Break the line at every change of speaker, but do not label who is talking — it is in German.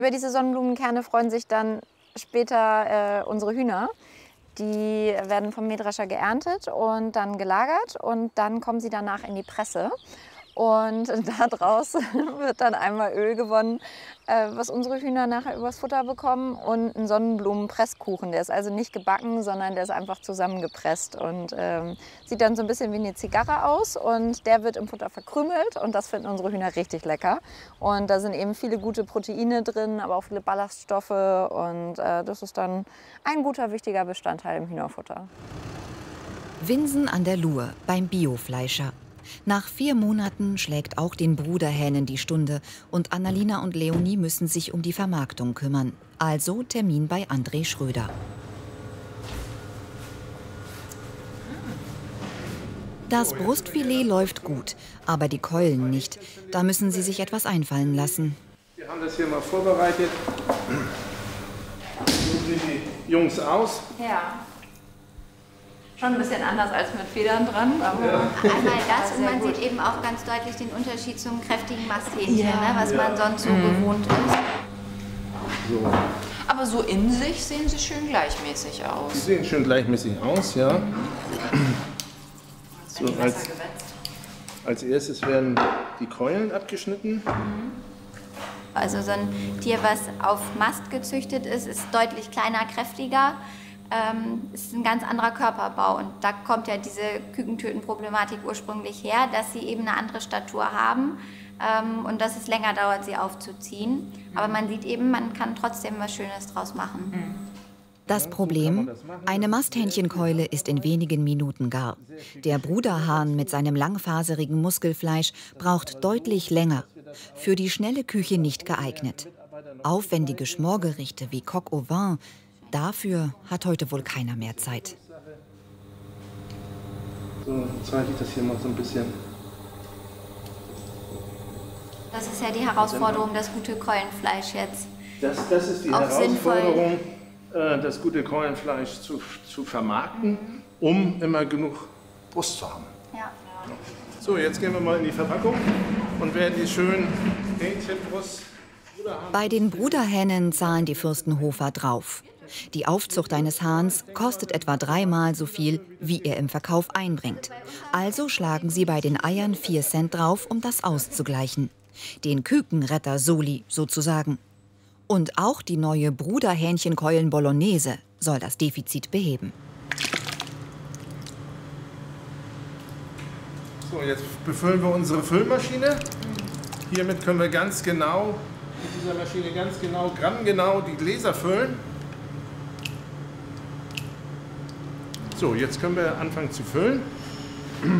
Über diese Sonnenblumenkerne freuen sich dann später unsere Hühner. Die werden vom Mähdrescher geerntet und dann gelagert und dann kommen sie danach in die Presse. Und daraus wird dann einmal Öl gewonnen, was unsere Hühner nachher übers Futter bekommen, und ein Sonnenblumenpresskuchen. Der ist also nicht gebacken, sondern der ist einfach zusammengepresst und sieht dann so ein bisschen wie eine Zigarre aus. Und der wird im Futter verkrümelt und das finden unsere Hühner richtig lecker. Und da sind eben viele gute Proteine drin, aber auch viele Ballaststoffe. Und das ist dann ein guter, wichtiger Bestandteil im Hühnerfutter.
Winsen an der Luhr beim Biofleischer. Nach 4 Monaten schlägt auch den Bruderhähnen die Stunde und Annalina und Leonie müssen sich um die Vermarktung kümmern. Also Termin bei André Schröder. Das Brustfilet läuft gut, aber die Keulen nicht. Da müssen sie sich etwas einfallen lassen.
Wir haben das hier mal vorbereitet. So sehen die Jungs aus.
Ja. Schon ein bisschen anders als mit Federn dran. Aber
ja. Einmal das und man sieht eben auch ganz deutlich den Unterschied zum kräftigen Masthähnchen,
ja,
ne, was man sonst so gewohnt ist.
So.
Aber so in sich sehen sie schön gleichmäßig aus.
Sie sehen schön gleichmäßig aus, ja. So, als erstes werden die Keulen abgeschnitten.
Also so ein Tier, was auf Mast gezüchtet ist, ist deutlich kleiner, kräftiger. Ist ein ganz anderer Körperbau und da kommt ja diese Kükentöten-Problematik ursprünglich her, dass sie eben eine andere Statur haben und dass es länger dauert, sie aufzuziehen. Aber man sieht eben, man kann trotzdem was Schönes draus machen.
Das Problem? Eine Masthähnchenkeule ist in wenigen Minuten gar. Der Bruderhahn mit seinem langfaserigen Muskelfleisch braucht deutlich länger. Für die schnelle Küche nicht geeignet. Aufwendige Schmorgerichte wie Coq au vin, dafür hat heute wohl keiner mehr Zeit.
So, zeige ich das hier mal so ein bisschen.
Das ist ja die Herausforderung, das gute Keulenfleisch jetzt.
Das ist die
auch
Herausforderung, das gute Keulenfleisch zu vermarkten, um immer genug Brust zu haben.
Ja.
So, jetzt gehen wir mal in die Verpackung und werden die schönen Hähnchenbrust.
Bei den Bruderhennen zahlen die Fürstenhofer drauf. Die Aufzucht eines Hahns kostet etwa 3-mal so viel, wie er im Verkauf einbringt. Also schlagen sie bei den Eiern 4 Cent drauf, um das auszugleichen. Den Kükenretter Soli sozusagen. Und auch die neue Bruderhähnchenkeulen Bolognese soll das Defizit beheben.
So, jetzt befüllen wir unsere Füllmaschine. Hiermit können wir ganz genau, mit dieser Maschine ganz genau, grammgenau die Gläser füllen. So, jetzt können wir anfangen zu füllen.